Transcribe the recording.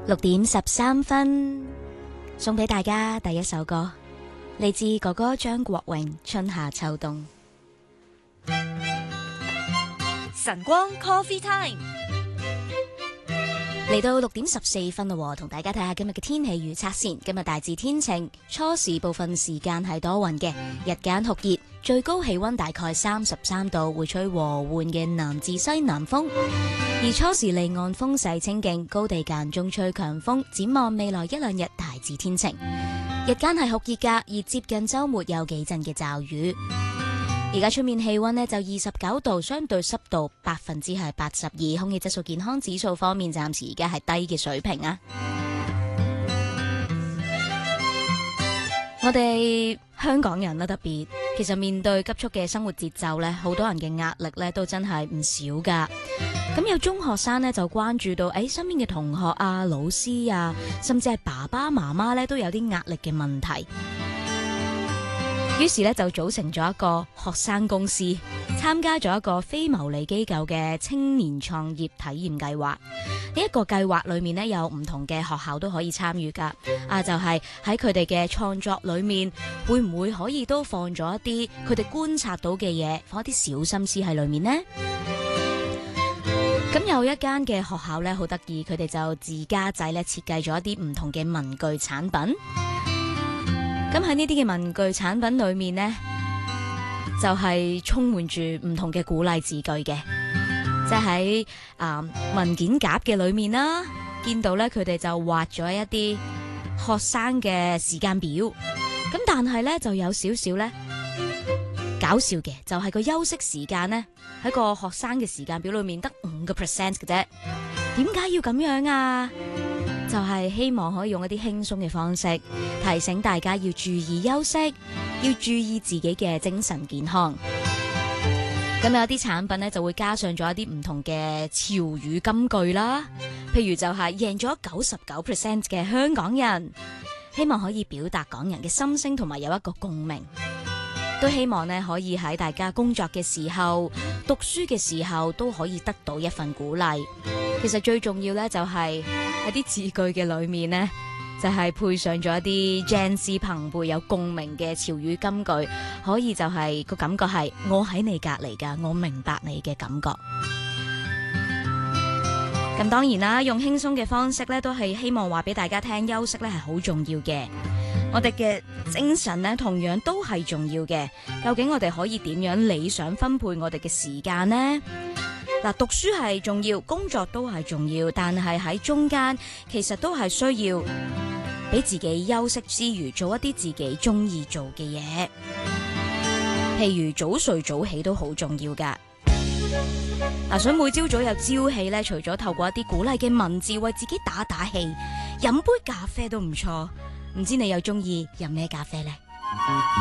6:13，送俾大家第一首歌，嚟自哥哥張國榮《春夏秋冬》。 晨光 Coffee Time 嚟到6:14啦，同大家睇下今日嘅天氣預測先。今日大致天晴，初時部分時間係多雲嘅，日間酷熱，最高氣溫大概33度，會吹和緩嘅南至西南風。而初時離岸風勢清勁，高地間中吹強風。展望未來一兩日大致天晴，日間係酷熱㗎，而接近週末有幾陣嘅驟雨。而家出面氣溫呢就29度，相對濕度82%，空氣質素健康指數方面暫時而家係低嘅水平啊。我哋香港人啦，特別其實面對急速嘅生活節奏呢，好多人嘅壓力呢都真係唔少噶。咁有中學生呢就關注到，身邊嘅同學啊、老師啊，甚至係爸爸媽媽呢都有啲壓力嘅問題。於是咧就組成咗一個學生公司，參加咗一個非牟利機構嘅青年創業體驗計劃。呢一個計劃裏面呢，有唔同嘅學校都可以參與噶。就係喺佢哋嘅創作裏面，會唔會可以都放咗一啲佢哋觀察到嘅嘢，放一啲小心思喺裏面呢？咁有一間嘅學校咧好得意，佢哋就自家製咧設計咗一啲唔同嘅文具產品。咁喺呢啲嘅文具產品裏面呢，就係充滿住唔同嘅鼓勵字句嘅，即係喺文件夾嘅裏面啦，見到咧佢哋就畫咗一啲學生嘅時間表。咁但係咧就有少少咧搞笑嘅，就係個休息時間呢，喺個學生嘅時間表裏面得5% 嘅啫。點解要咁樣啊？就係希望可以用一啲輕鬆嘅方式提醒大家要注意休息，要注意自己嘅精神健康。咁有啲產品呢，就會加上咗一啲唔同嘅潮語金句啦，譬如就係贏咗99% 嘅香港人，希望可以表達港人嘅心聲同埋有一個共鳴。都希望呢，可以喺大家工作嘅時候、讀書嘅時候都可以得到一份鼓勵。其實最重要呢，就係喺啲字句嘅裏面呢，就係配上咗一啲 Gen Z 朋輩有共鳴嘅潮語金句，可以就係個感覺係我喺你隔籬噶，我明白你嘅感覺。咁當然啦，用輕鬆嘅方式呢，都係希望話俾大家聽，休息呢係好重要嘅。我哋嘅精神呢，同樣都係重要嘅。究竟我哋可以點樣理想分配我哋嘅時間呢？嗱，讀書係重要，工作都係重要，但係喺中間其實都係需要俾自己休息之餘，做一啲自己中意做嘅嘢。譬如早睡早起都好重要噶。所以每朝早有朝氣呢，除咗透過一啲鼓勵嘅文字為自己打打氣，飲杯咖啡都唔錯。唔知你又中意飲咩咖啡呢？